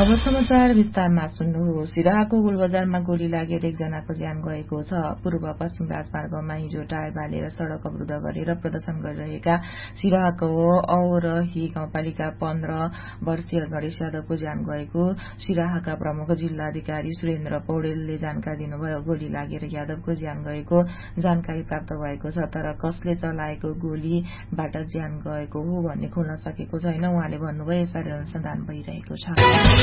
अब समाचार विस्तारमा सुन्नुहोस्। सिराहाको गोलबजारमा गोली लागेर एकजनाको ज्यान गएको छ। पूर्व पश्चिम राजमार्गमा हिजो टायर बालेर सड़क अवरुद्ध गरेर प्रदर्शन गरिरहेका सिराहाको औरही गाउँपालिका 15 वर्षीय गणेश यादवको ज्यान गएको सिराहाका प्रमुख जिल्लाधिकारी सुरेन्द्र पौडेलले जानकारी दिनुभयो। गोली लागेर यादवको ज्यान गएको जानकारी प्राप्त भएको छ, तर कसले चलाएको गोलीबाट ज्यान गएको हो भन्ने खोल्न सकेको छैन। उहाँले भन्नुभयो यसबारे अनुसन्धान भइरहेको छ।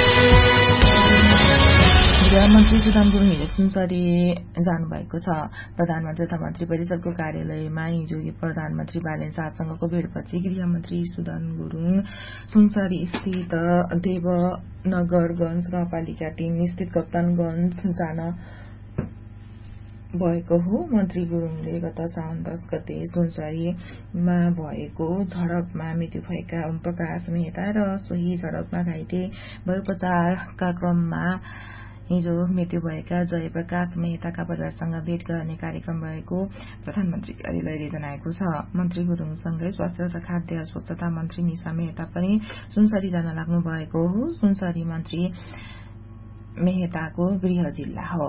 गृहमन्त्री सुदान गुरुङ हिजो सुनसरी जानुभएको छ। प्रधानमन्त्री तथा मन्त्री परिषदको कार्यालयमा हिजो प्रधानमन्त्री बालेन शाहसँगको भेटपछि गृहमन्त्री सुदान गुरुङ सुनसरी स्थित देवनगरगंज गाउँपालिका 3 स्थित कप्तानगंज जान भएको हो। मन्त्री गुरुङले गत साउन 10 गते सुनसरीमा भएको झडपमा मृत्यु भएका ओम प्रकाश मेहता र सोही झडपमा घाइते भई उपचारका क्रममा हिजो मृत्यु भएका जयप्रकाश मेहताका परिवारसँग भेट गर्ने कार्यक्रम रहेको प्रधानमन्त्री कार्यालयले जनाएको छ। मन्त्री गुरुङसँगै स्वास्थ्य तथा खाद्य स्वच्छता मन्त्री निशा मेहता पनि सुनसरी जान लाग्नु भएको हो। सुनसरी मन्त्री मेहताको गृह जिल्ला हो।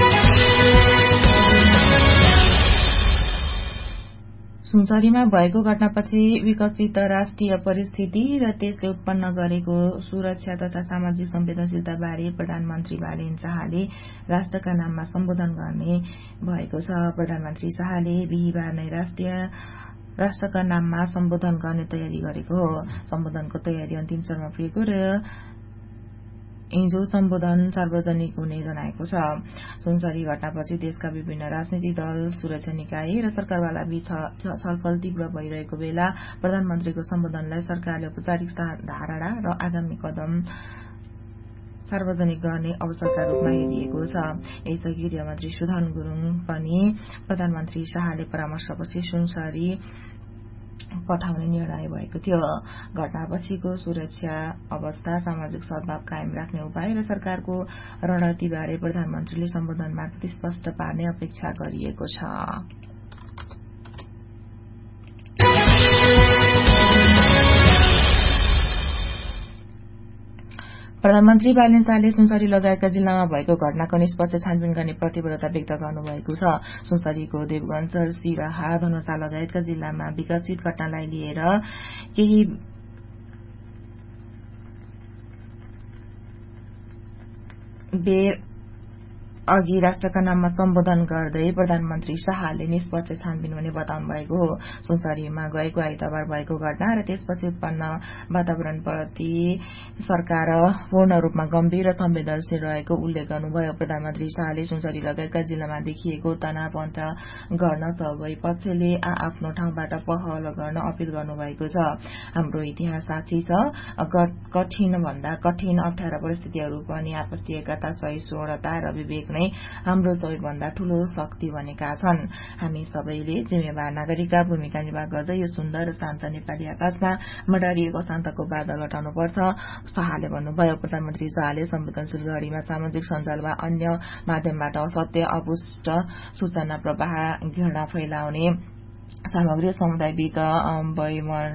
सुनसरीमा भएको घटनापछि विकसित राष्ट्रिय परिस्थिति र त्यसले उत्पन्न गरेको सुरक्षा तथा सामाजिक संवेदनशीलताबारे प्रधानमन्त्री बालेन शाहले राष्ट्रका नाममा सम्बोधन गर्ने भएको छ। प्रधानमन्त्री शाहले बिहिबार नै राष्ट्रका नाममा सम्बोधन गर्ने तयारी गरेको हो। सम्बोधनको तयारी अन्तिम चरणमा पुगेको र हिजो सम्बोधन सार्वजनिक हुने जनाएको छ। सुनसरी घटनापछि देशका विभिन्न राजनीतिक दल, सुरक्षा निकाय र सरकारवाला बीच छलफल तीव्र भइरहेको बेला प्रधानमन्त्रीको सम्बोधनलाई सरकारले औपचारिक धारणा र आगामी कदम सार्वजनिक गर्ने अवसरका रूपमा हेरिएको छ। यसअघि गृहमन्त्री सुदान गुरुङ पनि प्रधानमन्त्री शाहले परामर्शपछि सुनसरी पठाउने निर्णय भएको थियो। घटनापछिको सुरक्षा अवस्था, सामाजिक सद्भाव कायम राख्ने उपाय र सरकारको रणनीतिबारे प्रधानमन्त्रीले सम्बोधन मार्फत स्पष्ट पार्ने अपेक्षा गरिएको छ। प्रधानमन्त्री बालेन शाहले सुनसरी लगायतका जिल्लामा भएको घटनाको निष्पक्ष छानबिन गर्ने प्रतिबद्धता व्यक्त गर्नुभएको छ। सुनसरीको देवगञ्ज, सिराहा, धनुषा लगायतका जिल्लामा विकसित घटनालाई लिएर केही बेर अघि राष्ट्रका नाममा सम्बोधन गर्दै प्रधानमन्त्री शाहले निष्पक्ष छानबिन हुने बताउनु भएको हो। सुनसरीमा गएको आइतबार भएको घटना र त्यसपछि उत्पन्न वातावरणप्रति सरकार पूर्ण रूपमा गम्भीर र संवेदनशील रहेको उल्लेख गर्नुभयो। प्रधानमन्त्री शाहले सुनसरी लगायतका जिल्लामा देखिएको तनाव अन्त्य गर्न सबै पक्षले आफ्नो ठाउँबाट पहल गर्न अपील गर्नुभएको छ। हाम्रो इतिहास साक्षी छ, कठिन भन्दा कठिन अप्ठ्यारा परिस्थितिहरू पनि आपसी एकता, सहिष्णुता र विवेक हाम्रो सबैभन्दा ठूलो शक्ति बनेका छन्। हामी सबैले जिम्मेवार नागरिकका भूमिका निर्वाह गर्दै यो सुन्दर र शान्त नेपाली आकाशमा मडारिएको शान्तको बादल हटाउनुपर्छ, शाहले भन्नुभयो। प्रधानमन्त्री शाहले सम्वेदनशील घड़ीमा सामाजिक सञ्जाल वा अन्य माध्यमबाट असत्य, अपुष्ट सूचना प्रवाह, घृणा फैलाउने सामग्री, समुदाय बीच